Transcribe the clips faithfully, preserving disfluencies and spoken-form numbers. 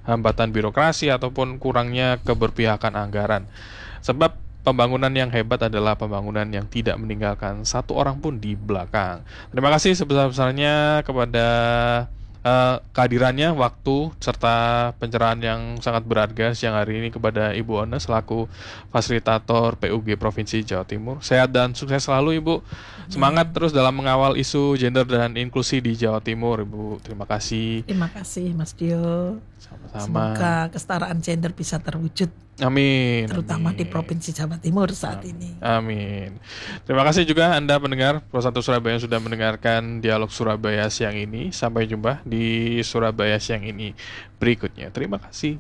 hambatan birokrasi ataupun kurangnya keberpihakan anggaran. Sebab pembangunan yang hebat adalah pembangunan yang tidak meninggalkan satu orang pun di belakang. Terima kasih sebesar-besarnya kepada Uh, kehadirannya, waktu, serta pencerahan yang sangat berharga siang hari ini kepada Ibu Ona selaku fasilitator P U G Provinsi Jawa Timur. Sehat dan sukses selalu Ibu. Semangat terus dalam mengawal isu gender dan inklusi di Jawa Timur Ibu. Terima kasih. Terima kasih Mas Dio. Sama-sama. Semoga kesetaraan gender bisa terwujud. Amin. Terutama amin. di Provinsi Jawa Timur saat amin. ini. Amin. Terima kasih juga Anda pendengar Pro satu Surabaya yang sudah mendengarkan Dialog Surabaya siang ini. Sampai jumpa di Surabaya siang ini berikutnya. Terima kasih.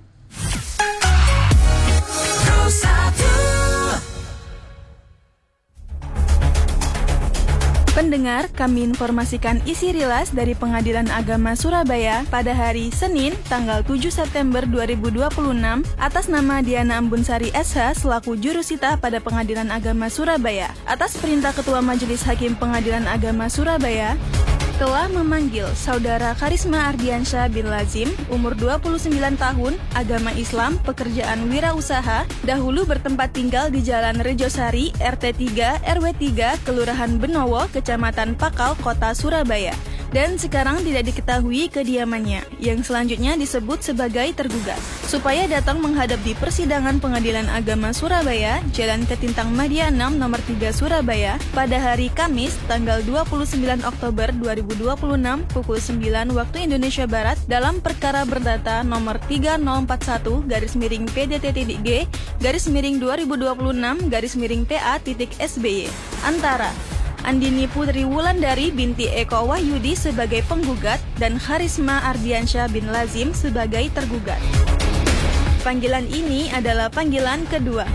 Pendengar, kami informasikan isi rilas dari Pengadilan Agama Surabaya pada hari Senin, tanggal tujuh September dua ribu dua puluh enam atas nama Diana Ambunsari S H selaku jurusita pada Pengadilan Agama Surabaya. Atas perintah Ketua Majelis Hakim Pengadilan Agama Surabaya, telah memanggil Saudara Karisma Ardiansyah bin Lazim, umur dua puluh sembilan tahun, agama Islam, pekerjaan wirausaha, dahulu bertempat tinggal di Jalan Rejosari, R T tiga, R W tiga, Kelurahan Benowo, Kecamatan Pakal, Kota Surabaya, dan sekarang tidak diketahui kediamannya, yang selanjutnya disebut sebagai tergugat, supaya datang menghadap di persidangan Pengadilan Agama Surabaya, Jalan Ketintang Madia enam, Nomor tiga, Surabaya, pada hari Kamis, tanggal dua puluh sembilan Oktober dua ribu dua puluh enam, pukul sembilan waktu Indonesia Barat, dalam perkara berdata nomor tiga nol empat satu garis miring P D T G garis miring dua ribu dua puluh enam garis miring P A titik S B Y antara Andini Putri Wulandari binti Eko Wahyudi sebagai penggugat dan Karisma Ardiansyah bin Lazim sebagai tergugat. Panggilan ini adalah panggilan kedua.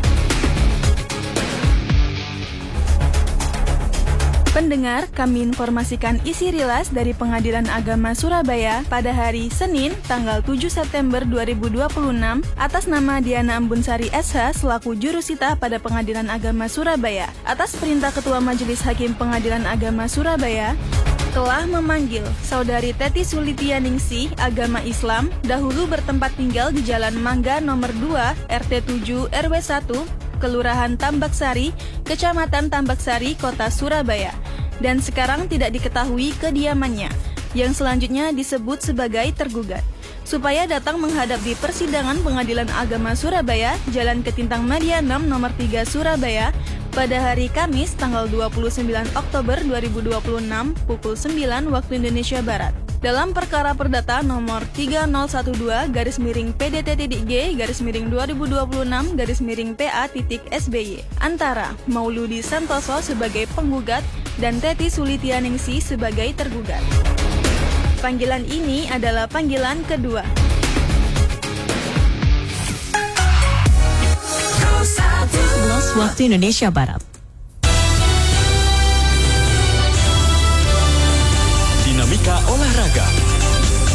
Pendengar, kami informasikan isi rilas dari Pengadilan Agama Surabaya pada hari Senin, tanggal tujuh September dua ribu dua puluh enam atas nama Diana Ambunsari S H selaku jurusita pada Pengadilan Agama Surabaya. Atas perintah Ketua Majelis Hakim Pengadilan Agama Surabaya, telah memanggil Saudari Teti Sulitianingsih, agama Islam, dahulu bertempat tinggal di Jalan Mangga nomor dua, R T tujuh, R W satu, Kelurahan Tambak Sari, Kecamatan Tambak Sari, Kota Surabaya, dan sekarang tidak diketahui kediamannya, yang selanjutnya disebut sebagai tergugat, supaya datang menghadap di persidangan Pengadilan Agama Surabaya, Jalan Ketintang Madia enam, Nomor tiga, Surabaya, pada hari Kamis, tanggal dua puluh sembilan Oktober dua ribu dua puluh enam, pukul sembilan waktu Indonesia Barat, dalam perkara perdata nomor tiga nol satu dua garis miring P D T G garis miring dua ribu dua puluh enam garis miring P A titik S B Y antara Mauludi Santoso sebagai penggugat dan Teti Sulitianingsih sebagai tergugat. Panggilan ini adalah panggilan kedua. sebelas waktu Indonesia Barat. Dinamika olahraga